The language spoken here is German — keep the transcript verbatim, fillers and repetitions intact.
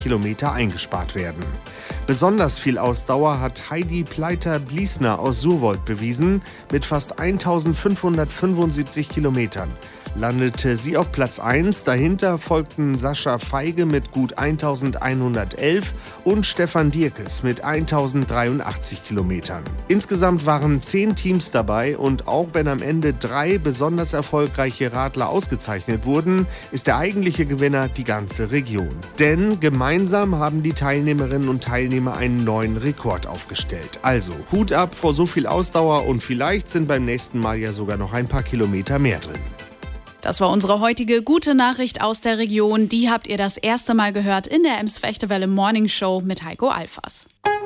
Kilometer eingespart werden. Besonders viel Ausdauer hat Heidi Pleiter-Bliesner aus Surwold bewiesen. Mit fast eintausendfünfhundertfünfundsiebzig Kilometern landete sie auf Platz eins. Dahinter folgten Sascha Feige mit gut eintausendeinhundertelf und Stefan Dierkes mit eintausenddreiundachtzig Kilometern. Insgesamt waren zehn Teams dabei und auch wenn am Ende drei besonders erfolgreiche Radler ausgezeichnet wurden, ist der eigentliche Gewinner die ganze Region. Denn gemeinsam haben die Teilnehmerinnen und Teilnehmer einen neuen Rekord aufgestellt. Also Hut ab vor so viel Ausdauer und vielleicht sind beim nächsten Mal ja sogar noch ein paar Kilometer mehr drin. Das war unsere heutige gute Nachricht aus der Region. Die habt ihr das erste Mal gehört in der Ems Fechtewelle Morning Show mit Heiko Alfers.